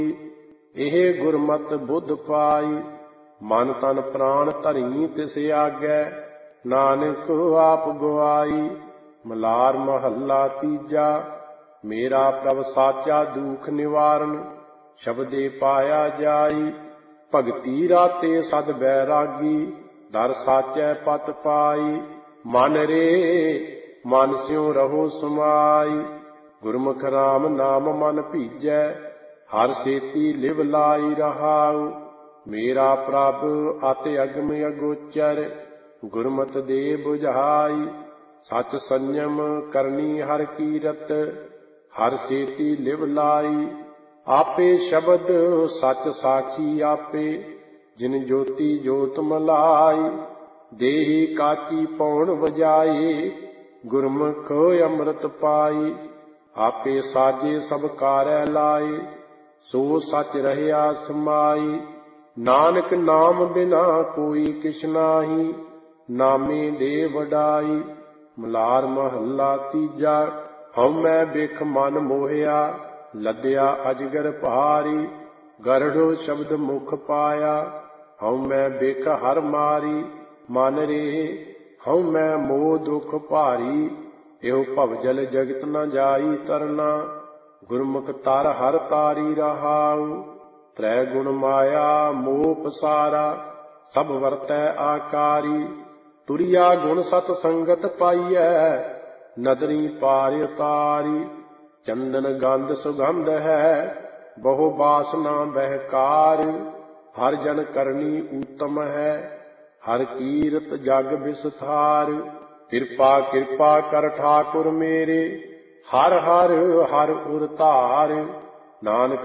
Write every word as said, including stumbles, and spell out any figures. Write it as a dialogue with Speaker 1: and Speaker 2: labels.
Speaker 1: ਇਹ ਗੁਰਮਤਿ ਬੁੱਧ ਪਾਈ। ਮਨ ਤਨ ਪ੍ਰਾਣ ਧਰੀ ਤਿਸ ਆਗੈ, ਨਾਨਕ ਆਪ ਗਵਾਈ। ਮਲਾਰ ਮਹੱਲਾ ਤੀਜਾ। ਮੇਰਾ ਪ੍ਰਭ ਸਾਚਾ ਦੁਖ ਨਿਵਾਰਨ, ਸ਼ਬਦੇ ਪਾਇਆ ਜਾਈ। ਭਗਤੀ ਰਾਤੇ ਸਦ ਬੈਰਾਗੀ, ਦਰ ਸਾਚੈ ਪਤ ਪਾਈ। ਮਨ ਰੇ ਮਨ ਸਿਉ ਰਹੋ ਸਮਾਈ, ਗੁਰਮੁਖ ਰਾਮ ਨਾਮ ਮਨ ਭੀਜੈ। ਹਰ ਸੇਤੀ ਲਿਵ ਲਾਈ ਰਹਾਉ, ਮੇਰਾ ਪ੍ਰਭ ਅਤਿ ਅਗਮ ਅਗੋਚਰ। ਗੁਰਮਤਿ ਦੇ ਬੁਝਾਈ, ਸਚ ਸੰਜਮ ਕਰਨੀ ਹਰ ਕੀਰਤ। ਹਰ ਸੇਤੀ ਲਿਵ ਲਾਈ, ਆਪੇ ਸ਼ਬਦ ਸਚ ਸਾਖੀ ਆਪੇ। ਜਿਨ ਜੋਤੀ ਜੋਤ ਮਲਾਈ, ਦੇਹੀ ਕਾਚੀ ਪੌਣ ਵਜਾਏ। ਗੁਰਮੁਖ ਅੰਮ੍ਰਿਤ ਪਾਈ, ਆਪੇ ਸਾਜੇ ਸਭ ਕਾਰੈ ਲਾਏ। ਸੋ ਸਚ ਰਹਿਆ ਸਮਾਈ, ਨਾਨਕ ਨਾਮ ਬਿਨਾ ਕੋਈ ਕਿਛ ਨਾਹੀ। ਨਾਮੇ ਦੇ ਵਡਾਈ। ਮਲਾਰ ਮਹੱਲਾ ਤੀਜਾ। ਹਉਮੈ ਬਿਖ ਮਨ ਮੋਹਿਆ, ਲੱਦਿਆ ਅਜਗਰ ਭਾਰੀ। ਗਰੜੋ ਸ਼ਬਦ ਮੁਖ ਪਾਇਆ, ਹਉਮੈ ਬਿਖ ਹਰ ਮਾਰੀ। ਮਨ ਰੇ ਹਉਮੈ ਮੋਹ ਦੁਖ ਭਾਰੀ, ਇਹੋ ਭਵਜਲ ਜਗਤ ਨ ਜਾਈ ਤਰਨਾ। ਗੁਰਮੁਖ ਤਰ ਹਰ ਤਾਰੀ ਰਹਾਉ, ਤ੍ਰੈ ਗੁਣ ਮਾਇਆ ਮੋਹ ਪਸਾਰਾ। ਸਭ ਵਰਤੈ ਆਕਾਰੀ, ਤੁਰਿਆ ਗੁਣ ਸਤ ਸੰਗਤ ਪਾਈਐ। ਨਦਰੀ ਪਾਰ ਉਤਾਰੀ, ਚੰਦਨ ਗੰਧ ਸੁਗੰਧ ਹੈ, ਬਹੁ ਬਾਸਨਾ ਬਹਿਕਾਰ। ਹਰ ਜਨ ਕਰਨੀ ਊਤਮ ਹੈ, ਹਰ ਕੀਰਤ ਜਗ ਵਿਸਥਾਰ। ਕਿਰਪਾ ਕਿਰਪਾ ਕਰ ਠਾਕੁਰ ਮੇਰੇ, ਹਰ ਹਰ ਹਰ ਉਰ ਧਾਰ। ਨਾਨਕ